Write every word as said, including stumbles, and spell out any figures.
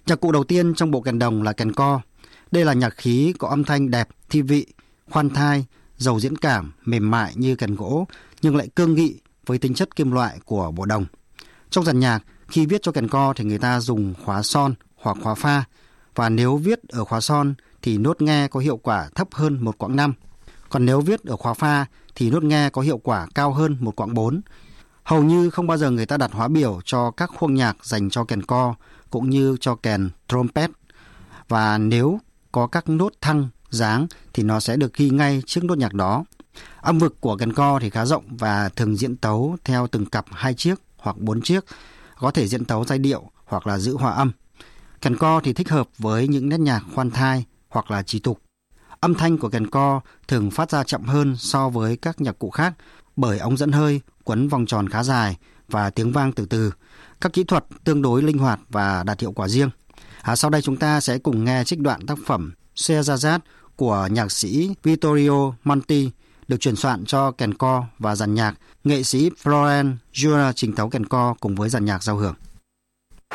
Nhạc cụ đầu tiên trong bộ kèn đồng là kèn co. Đây là nhạc khí có âm thanh đẹp, thi vị, khoan thai, giàu diễn cảm, mềm mại như kèn gỗ nhưng lại cương nghị với tính chất kim loại của bộ đồng. Trong dàn nhạc, khi viết cho kèn co thì người ta dùng khóa son hoặc khóa pha, và nếu viết ở khóa son thì nốt nghe có hiệu quả thấp hơn một quãng năm. Còn nếu viết ở khóa pha thì nốt nghe có hiệu quả cao hơn một quãng bốn. Hầu như không bao giờ người ta đặt hóa biểu cho các khuôn nhạc dành cho kèn co cũng như cho kèn trumpet. Và nếu có các nốt thăng, giáng thì nó sẽ được ghi ngay trước nốt nhạc đó. Âm vực của kèn co thì khá rộng và thường diễn tấu theo từng cặp hai chiếc hoặc bốn chiếc, có thể diễn tấu giai điệu hoặc là giữ hòa âm. Kèn co thì thích hợp với những nét nhạc khoan thai hoặc là trì tục. Âm thanh của kèn co thường phát ra chậm hơn so với các nhạc cụ khác bởi ống dẫn hơi quấn vòng tròn khá dài và tiếng vang từ từ. Các kỹ thuật tương đối linh hoạt và đạt hiệu quả riêng. À, sau đây chúng ta sẽ cùng nghe trích đoạn tác phẩm Scheherazade của nhạc sĩ Vittorio Monti, được chuyển soạn cho kèn co và dàn nhạc. Nghệ sĩ Florent Jura trình tấu kèn co cùng với dàn nhạc giao hưởng.